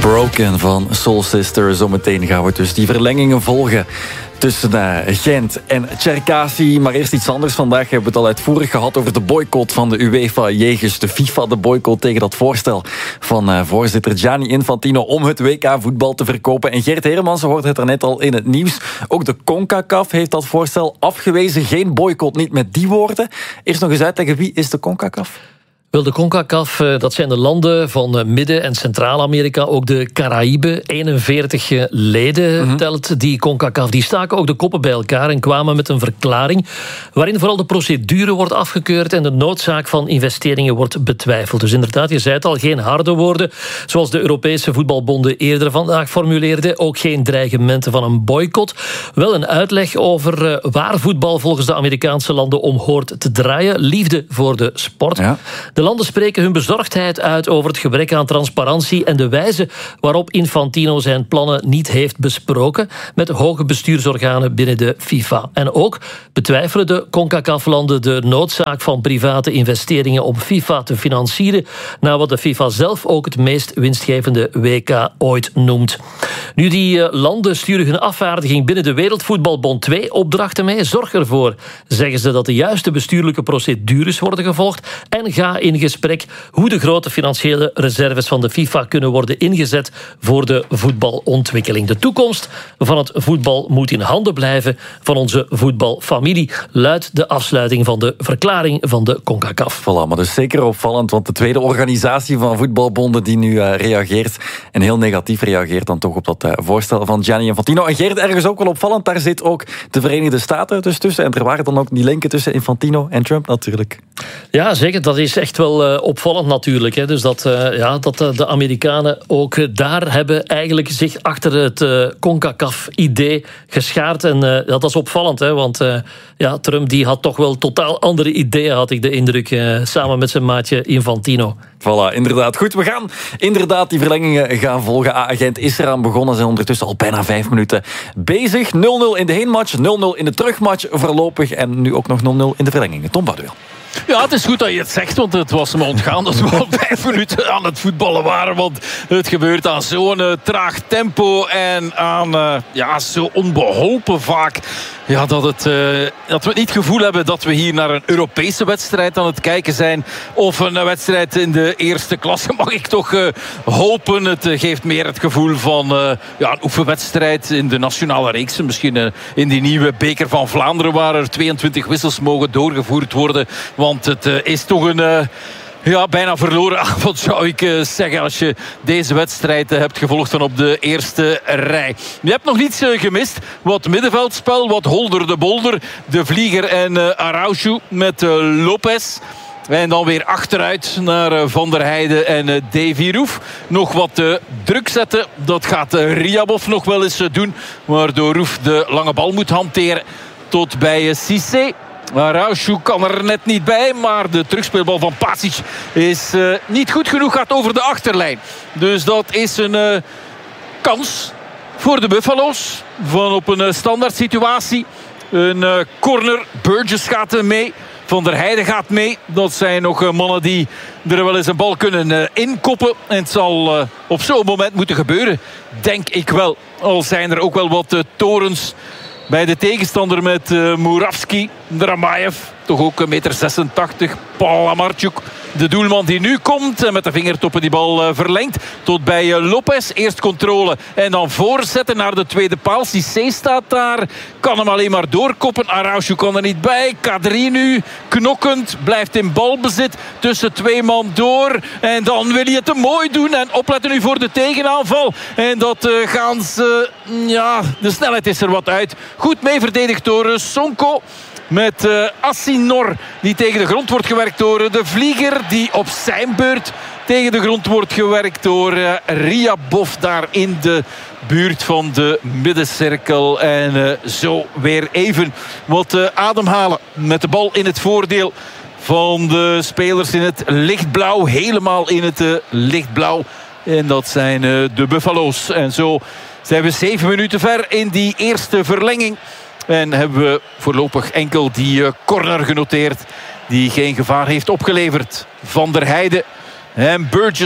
Broken van Soul Sister. Zometeen gaan we dus die verlengingen volgen tussen Gent en Cherkasy. Maar eerst iets anders. Vandaag hebben we het al uitvoerig gehad over de boycott van de UEFA jegens de FIFA. De boycott tegen dat voorstel van voorzitter Gianni Infantino om het WK-voetbal te verkopen. En Geert Hermans hoorde het er net al in het nieuws. Ook de CONCACAF heeft dat voorstel afgewezen. Geen boycott, niet met die woorden. Eerst nog eens uitleggen, wie is de CONCACAF? Wel, de CONCACAF, dat zijn de landen van Midden- en Centraal-Amerika, ook de Caraïben. 41 leden telt die CONCACAF. Die staken ook de koppen bij elkaar en kwamen met een verklaring waarin vooral de procedure wordt afgekeurd en de noodzaak van investeringen wordt betwijfeld. Dus inderdaad, je zei het al, geen harde woorden, zoals de Europese voetbalbonden eerder vandaag formuleerden. Ook geen dreigementen van een boycott. Wel een uitleg over waar voetbal volgens de Amerikaanse landen om hoort te draaien. Liefde voor de sport. Ja. De landen spreken hun bezorgdheid uit over het gebrek aan transparantie en de wijze waarop Infantino zijn plannen niet heeft besproken met hoge bestuursorganen binnen de FIFA. En ook betwijfelen de CONCACAF-landen de noodzaak van private investeringen om FIFA te financieren, naar wat de FIFA zelf ook het meest winstgevende WK ooit noemt. Nu, die landen sturen hun afvaardiging binnen de Wereldvoetbalbond 2 opdrachten mee. Zorg ervoor, zeggen ze, dat de juiste bestuurlijke procedures worden gevolgd en ga in gesprek hoe de grote financiële reserves van de FIFA kunnen worden ingezet voor de voetbalontwikkeling. De toekomst van het voetbal moet in handen blijven van onze voetbalfamilie, luidt de afsluiting van de verklaring van de CONCACAF. Voilà, maar dus zeker opvallend, want de tweede organisatie van voetbalbonden die nu reageert en heel negatief reageert dan toch op dat voorstel van Gianni Infantino. En Geert, ergens ook wel opvallend, daar zit ook de Verenigde Staten dus tussen en er waren dan ook die linken tussen Infantino en Trump natuurlijk. Ja, zeker, dat is echt wel opvallend natuurlijk. Hè. Dus dat de Amerikanen ook daar hebben eigenlijk zich achter het CONCACAF-idee geschaard. En dat is opvallend, hè, want Trump die had toch wel totaal andere ideeën, had ik de indruk, samen met zijn maatje Infantino. Voilà, inderdaad. Goed, we gaan inderdaad die verlengingen gaan volgen. Gent is eraan begonnen, zijn ondertussen al bijna 5 minuten bezig. 0-0 in de heenmatch, 0-0 in de terugmatch voorlopig en nu ook nog 0-0 in de verlengingen. Tom Baduel. Ja, het is goed dat je het zegt, want het was me ontgaan dat we al 5 minuten aan het voetballen waren. Want het gebeurt aan zo'n traag tempo en aan zo onbeholpen vaak. Ja, dat we niet het gevoel hebben dat we hier naar een Europese wedstrijd aan het kijken zijn. Of een wedstrijd in de eerste klasse, mag ik toch hopen. Het geeft meer het gevoel van een oefenwedstrijd in de nationale reeks. Misschien in die nieuwe beker van Vlaanderen, waar er 22 wissels mogen doorgevoerd worden. Want het is toch een bijna verloren avond, zou ik zeggen, als je deze wedstrijd hebt gevolgd van op de eerste rij. Je hebt nog niets gemist. Wat middenveldspel, wat holder de bolder. De Vlieger en Araujo met Lopez. En dan weer achteruit naar Van der Heijden en Davy Roef. Nog wat druk zetten. Dat gaat Ryabov nog wel eens doen. Waardoor Roef de lange bal moet hanteren tot bij Cissé. Araujo kan er net niet bij, maar de terugspeelbal van Pasic is niet goed genoeg, gaat over de achterlijn. Dus dat is een kans voor de Buffalo's van op een standaard situatie. Een corner, Burgess gaat mee, Van der Heijden gaat mee. Dat zijn nog mannen die er wel eens een bal kunnen inkoppen. En het zal op zo'n moment moeten gebeuren, denk ik wel. Al zijn er ook wel wat torens bij de tegenstander met Muravski, Dramaev, toch ook 1,86 meter. Paul Amartjuk, de doelman die nu komt en met de vingertoppen die bal verlengt. Tot bij Lopez. Eerst controle en dan voorzetten naar de tweede paal. Cissé staat daar, kan hem alleen maar doorkoppen. Araujo kan er niet bij. Kadri nu knokkend, blijft in balbezit tussen 2 man door. En dan wil hij het te mooi doen en opletten nu voor de tegenaanval. En dat gaan ze... de snelheid is er wat uit. Goed mee verdedigd door Sonko. Met Assinor, die tegen de grond wordt gewerkt door de Vlieger, die op zijn beurt tegen de grond wordt gewerkt door Ryabov, daar in de buurt van de middencirkel. En zo weer even wat ademhalen met de bal in het voordeel van de spelers in het lichtblauw. Helemaal in het lichtblauw. En dat zijn de Buffalo's. En zo zijn we 7 minuten ver in die eerste verlenging. En hebben we voorlopig enkel die corner genoteerd die geen gevaar heeft opgeleverd. Van der Heijden en Burgess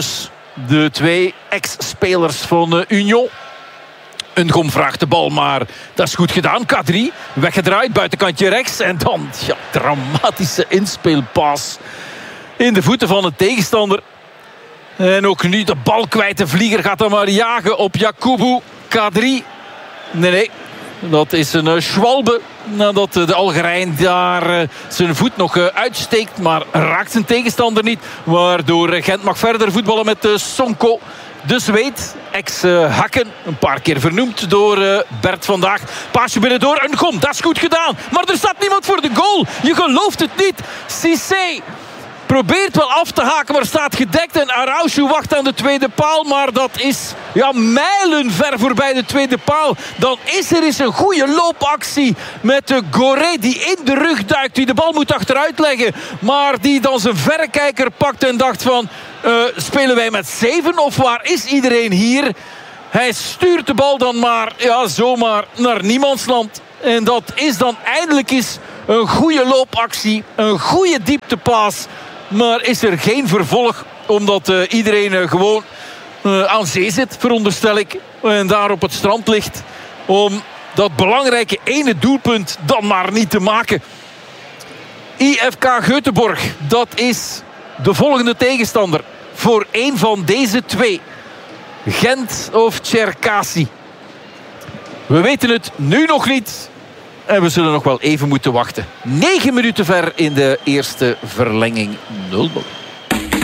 De 2 ex-spelers van Union. Ngom vraagt de bal, maar dat is goed gedaan. K3, weggedraaid, buitenkantje rechts. En dan, dramatische inspeelpaas in de voeten van de tegenstander. En ook nu de bal kwijt. De vlieger gaat dan maar jagen op Yakubu. K3. Nee. Dat is een Schwalbe. Nadat de Algerijn daar zijn voet nog uitsteekt. Maar raakt zijn tegenstander niet. Waardoor Gent mag verder voetballen met Sonko. De Zweed, ex-Hakken. Een paar keer vernoemd door Bert vandaag. Paasje binnendoor. Ngom, dat is goed gedaan. Maar er staat niemand voor de goal. Je gelooft het niet. Cissé probeert wel af te haken, maar staat gedekt. En Araujo wacht aan de tweede paal. Maar dat is mijlen ver voorbij de tweede paal. Dan is er eens een goede loopactie met de Goré die in de rug duikt. Die de bal moet achteruit leggen. Maar die dan zijn verrekijker pakt en dacht van... spelen wij met 7 of waar is iedereen hier? Hij stuurt de bal dan maar zomaar naar niemandsland. En dat is dan eindelijk eens een goede loopactie. Een goede dieptepaas. Maar is er geen vervolg. Omdat iedereen gewoon aan zee zit, veronderstel ik. En daar op het strand ligt. Om dat belangrijke ene doelpunt dan maar niet te maken. IFK Göteborg, dat is de volgende tegenstander. Voor één van deze 2. Gent of Cherkasy. We weten het nu nog niet. En we zullen nog wel even moeten wachten. 9 minuten ver in de eerste verlenging. 0-0.